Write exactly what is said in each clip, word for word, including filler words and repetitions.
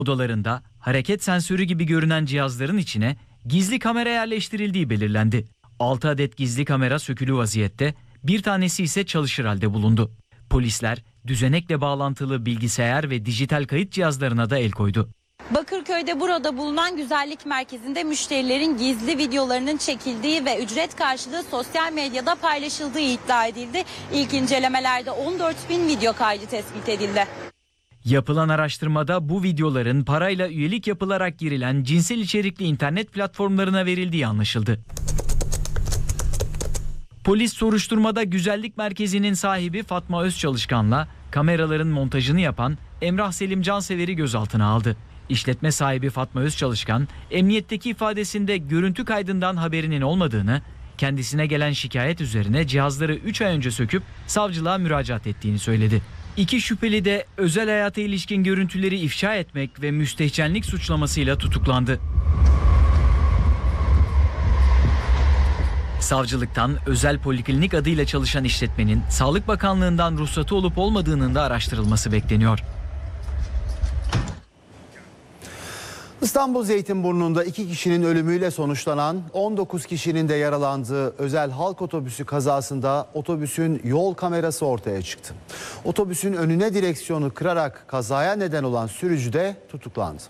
Odalarında hareket sensörü gibi görünen cihazların içine gizli kamera yerleştirildiği belirlendi. altı adet gizli kamera sökülü vaziyette, bir tanesi ise çalışır halde bulundu. Polisler düzenekle bağlantılı bilgisayar ve dijital kayıt cihazlarına da el koydu. Bakırköy'de burada bulunan güzellik merkezinde müşterilerin gizli videolarının çekildiği ve ücret karşılığı sosyal medyada paylaşıldığı iddia edildi. İlk incelemelerde on dört bin video kaydı tespit edildi. Yapılan araştırmada bu videoların parayla üyelik yapılarak girilen cinsel içerikli internet platformlarına verildiği anlaşıldı. Polis soruşturmada güzellik merkezinin sahibi Fatma Özçalışkan'la kameraların montajını yapan Emrah Selim Cansever'i gözaltına aldı. İşletme sahibi Fatma Özçalışkan, emniyetteki ifadesinde görüntü kaydından haberinin olmadığını, kendisine gelen şikayet üzerine cihazları üç ay önce söküp savcılığa müracaat ettiğini söyledi. İki şüpheli de özel hayata ilişkin görüntüleri ifşa etmek ve müstehcenlik suçlamasıyla tutuklandı. Savcılıktan özel poliklinik adıyla çalışan işletmenin Sağlık Bakanlığı'ndan ruhsatı olup olmadığının da araştırılması bekleniyor. İstanbul Zeytinburnu'nda iki kişinin ölümüyle sonuçlanan on dokuz kişinin de yaralandığı özel halk otobüsü kazasında otobüsün yol kamerası ortaya çıktı. Otobüsün önüne direksiyonu kırarak kazaya neden olan sürücü de tutuklandı.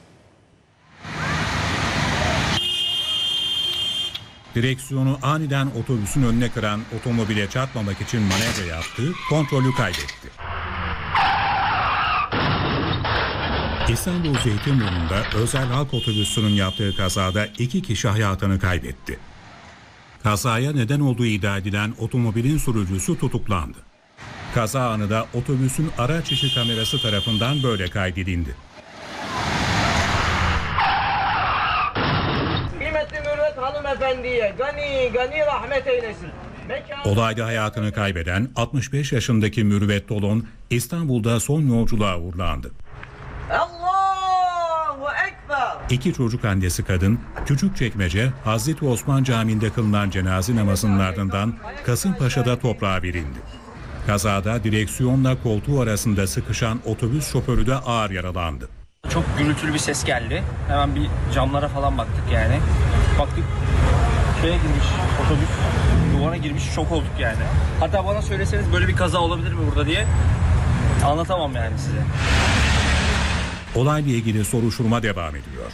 Direksiyonu aniden otobüsün önüne kıran otomobile çarpmamak için manevra yaptı, kontrolü kaybetti. İstanbul Zeytinburnu'nda özel halk otobüsünün yaptığı kazada iki kişi hayatını kaybetti. Kazaya neden olduğu iddia edilen otomobilin sürücüsü tutuklandı. Kaza anı da otobüsün araç içi kamerası tarafından böyle kaydedildi. Kıymetli Mürvet hanımefendiye gani gani rahmet eylesin. Olayda hayatını kaybeden altmış beş yaşındaki Mürvet Dolon İstanbul'da son yolculuğa uğurlandı. Allahu Ekber. İki çocuk annesi kadın, Küçükçekmece Hazreti Osman Camii'nde kılınan cenaze namazının ardından Kasımpaşa'da toprağa verildi. Kazada direksiyonla koltuğu arasında sıkışan otobüs şoförü de ağır yaralandı. Çok gürültülü bir ses geldi. Hemen bir camlara falan baktık yani. Baktık şeye girmiş otobüs, duvara girmiş, şok olduk yani. Hatta bana söyleseniz böyle bir kaza olabilir mi burada diye anlatamam yani size. Olayla ilgili soruşturma devam ediyor.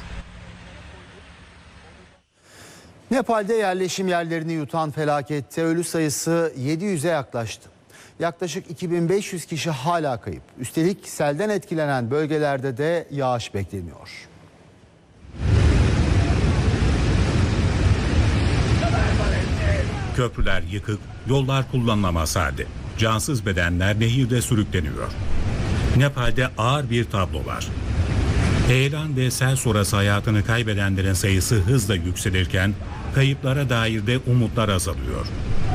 Nepal'de yerleşim yerlerini yutan felakette ölü sayısı yedi yüze yaklaştı. Yaklaşık iki bin beş yüz kişi hala kayıp. Üstelik selden etkilenen bölgelerde de yağış bekleniyor. Köprüler yıkık, yollar kullanılamaz halde. Cansız bedenler nehirde sürükleniyor. Nepal'de ağır bir tablo var. Heyelan ve sel sonrası hayatını kaybedenlerin sayısı hızla yükselirken kayıplara dair de umutlar azalıyor.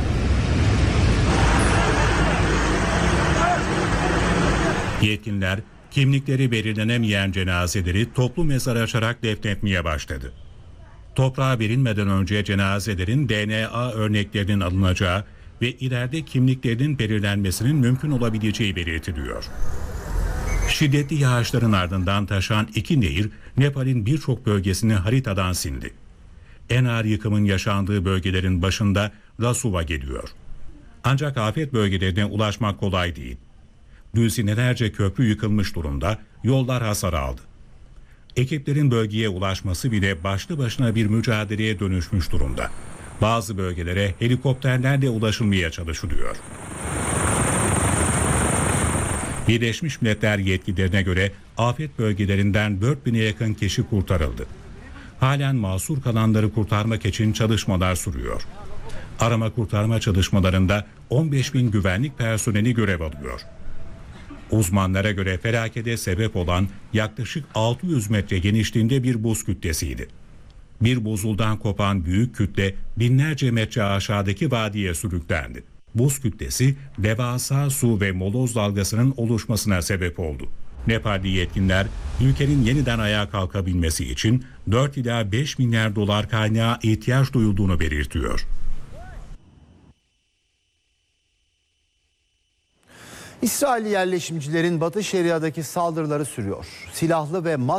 Yetkililer kimlikleri belirlenemeyen cenazeleri toplu mezar açarak defnetmeye başladı. Toprağa verilmeden önce cenazelerin D N A örneklerinin alınacağı ve ileride kimliklerinin belirlenmesinin mümkün olabileceği belirtiliyor. Şiddetli yağışların ardından taşan iki nehir Nepal'in birçok bölgesini haritadan sildi. En ağır yıkımın yaşandığı bölgelerin başında Rasuva geliyor. Ancak afet bölgelerine ulaşmak kolay değil. Düzinelerce köprü yıkılmış durumda, yollar hasar aldı. Ekiplerin bölgeye ulaşması bile başlı başına bir mücadeleye dönüşmüş durumda. Bazı bölgelere helikopterlerle ulaşılmaya çalışılıyor. Birleşmiş Milletler yetkililerine göre afet bölgelerinden dört bine yakın kişi kurtarıldı. Halen mahsur kalanları kurtarmak için çalışmalar sürüyor. Arama kurtarma çalışmalarında on beş bin güvenlik personeli görev alıyor. Uzmanlara göre felakete sebep olan yaklaşık altı yüz metre genişliğinde bir buz kütlesiydi. Bir buzuldan kopan büyük kütle binlerce metre aşağıdaki vadiye sürüklendi. Buz kütlesi devasa su ve moloz dalgasının oluşmasına sebep oldu. Nepalli yetkililer ülkenin yeniden ayağa kalkabilmesi için dört ila beş milyar dolar kaynağa ihtiyaç duyulduğunu belirtiyor. İsrailli yerleşimcilerin Batı Şeria'daki saldırıları sürüyor. Silahlı ve